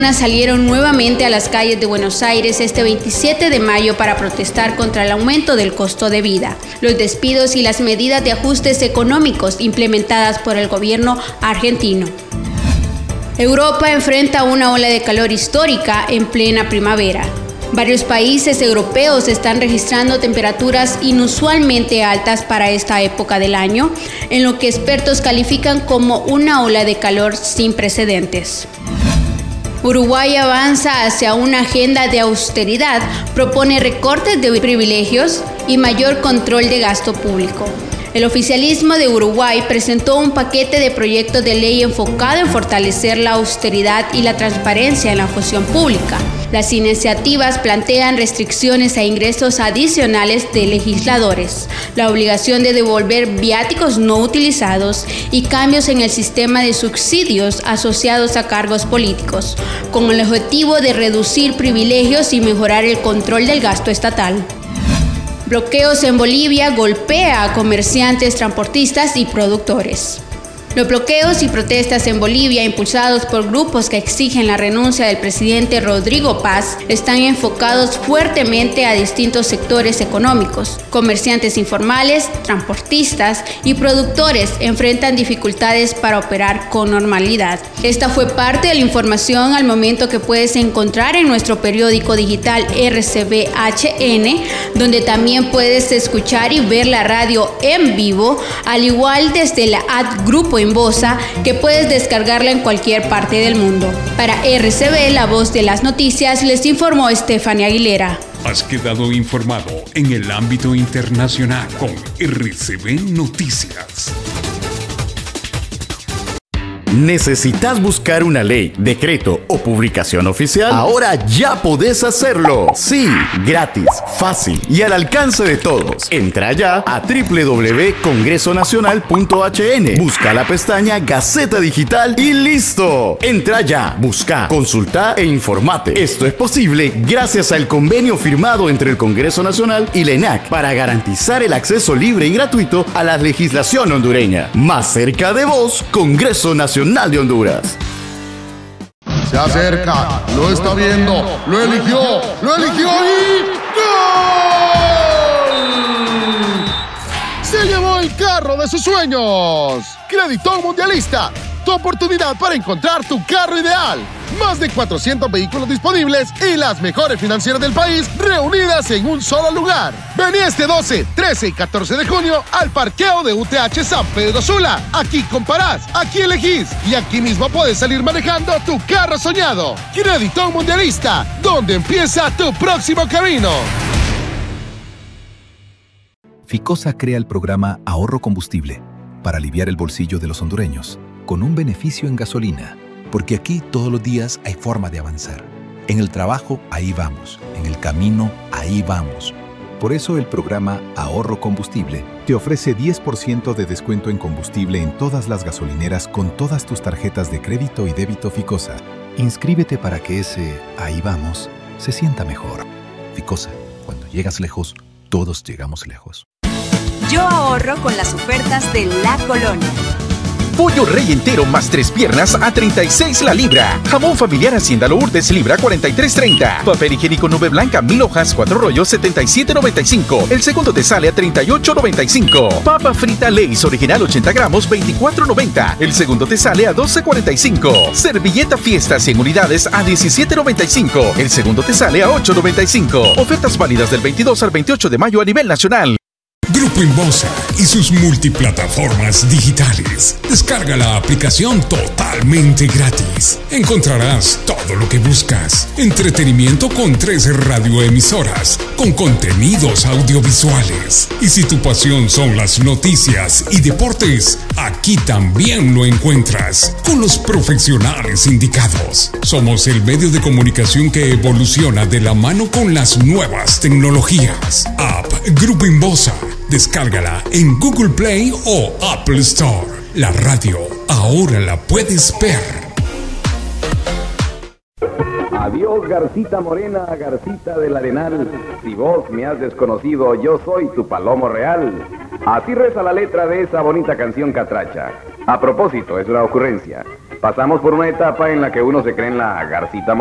Salieron nuevamente a las calles de Buenos Aires este 27 de mayo para protestar contra el aumento del costo de vida, los despidos y las medidas de ajustes económicos implementadas por el gobierno argentino. Europa enfrenta una ola de calor histórica en plena primavera. Varios países europeos están registrando temperaturas inusualmente altas para esta época del año, en lo que expertos califican como una ola de calor sin precedentes. Uruguay avanza hacia una agenda de austeridad, propone recortes de privilegios y mayor control de gasto público. El oficialismo de Uruguay presentó un paquete de proyectos de ley enfocado en fortalecer la austeridad y la transparencia en la función pública. Las iniciativas plantean restricciones a ingresos adicionales de legisladores, la obligación de devolver viáticos no utilizados y cambios en el sistema de subsidios asociados a cargos políticos, con el objetivo de reducir privilegios y mejorar el control del gasto estatal. Bloqueos en Bolivia golpea a comerciantes, transportistas y productores. Los bloqueos y protestas en Bolivia, impulsados por grupos que exigen la renuncia del presidente Rodrigo Paz, están enfocados fuertemente a distintos sectores económicos. Comerciantes informales, transportistas y productores enfrentan dificultades para operar con normalidad. Esta fue parte de la información al momento que puedes encontrar en nuestro periódico digital RCBHN, donde también puedes escuchar y ver la radio en vivo, al igual desde la app Grupo Inbosa, que puedes descargarla en cualquier parte del mundo. Para RCB, la voz de las noticias, les informó Stephanie Aguilera. Has quedado informado en el ámbito internacional con RCB Noticias. ¿Necesitas buscar una ley, decreto o publicación oficial? Ahora ya podés hacerlo. Sí, gratis, fácil y al alcance de todos. Entra ya a www.congresonacional.hn. Busca la pestaña Gaceta Digital y listo. Entra ya, busca, consulta e informate. Esto es posible gracias al convenio firmado entre el Congreso Nacional y la ENAC para garantizar el acceso libre y gratuito a la legislación hondureña. Más cerca de vos, Congreso Nacional de Honduras. Se acerca, lo está viendo, lo eligió y ¡gol! Se llevó el carro de sus sueños. Creditón Mundialista, tu oportunidad para encontrar tu carro ideal. Más de 400 vehículos disponibles y las mejores financieras del país reunidas en un solo lugar. Vení este 12, 13 y 14 de junio al parqueo de UTH San Pedro Sula. Aquí comparás, aquí elegís y aquí mismo puedes salir manejando tu carro soñado. Creditón Mundialista, donde empieza tu próximo camino. Ficosa crea el programa Ahorro Combustible para aliviar el bolsillo de los hondureños, con un beneficio en gasolina. Porque aquí todos los días hay forma de avanzar. En el trabajo, ahí vamos. En el camino, ahí vamos. Por eso el programa Ahorro Combustible te ofrece 10% de descuento en combustible en todas las gasolineras con todas tus tarjetas de crédito y débito Ficosa. Inscríbete para que ese ahí vamos se sienta mejor. Ficosa, cuando llegas lejos, todos llegamos lejos. Yo ahorro con las ofertas de La Colonia. Pollo rey entero más 3 piernas a 36 la libra. Jamón familiar Hacienda Lourdes libra 43.30. Papel higiénico Nube Blanca 1000 hojas 4 rollos 77.95. El segundo te sale a 38.95. Papa frita Lay's original 80 gramos 24.90. El segundo te sale a 12.45. Servilleta Fiesta 100 unidades a 17.95. El segundo te sale a 8.95. Ofertas válidas del 22 al 28 de mayo a nivel nacional. Grupo Inbosa y sus multiplataformas digitales. Descarga la aplicación totalmente gratis. Encontrarás todo lo que buscas. Entretenimiento con 13 radioemisoras, con contenidos audiovisuales. Y si tu pasión son las noticias y deportes, aquí también lo encuentras, con los profesionales indicados. Somos el medio de comunicación que evoluciona de la mano con las nuevas tecnologías. App Grupo Inbosa. Descárgala en Google Play o Apple Store. La radio ahora la puedes ver. Adiós, Garcita Morena, Garcita del Arenal. Si vos me has desconocido, yo soy tu palomo real. Así reza la letra de esa bonita canción catracha. A propósito, es una ocurrencia. Pasamos por una etapa en la que uno se cree en la Garcita